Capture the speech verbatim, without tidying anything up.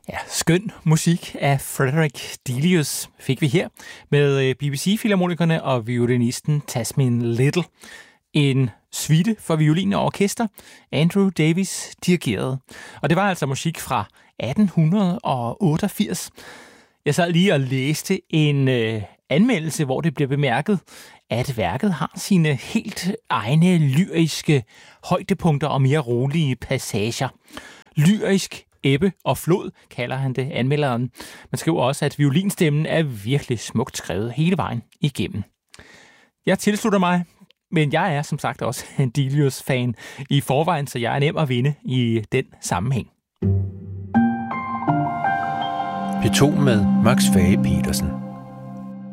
Ja, skøn musik af Frederick Delius fik vi her med B B C-filharmonikerne og violinisten Tasmin Little. En suite for violin og orkester, Andrew Davies dirigerede. Og det var altså musik fra atten otteogfirs. Jeg sad lige og læste en øh, anmeldelse, hvor det blev bemærket, at værket har sine helt egne lyriske højdepunkter og mere rolige passager. Lyrisk ebbe og flod, kalder han det, anmelderen. Man skriver også, at violinstemmen er virkelig smukt skrevet hele vejen igennem. Jeg tilslutter mig, men jeg er som sagt også en Delius-fan i forvejen, så jeg er nem at vinde i den sammenhæng. P to med Max Fage Petersen.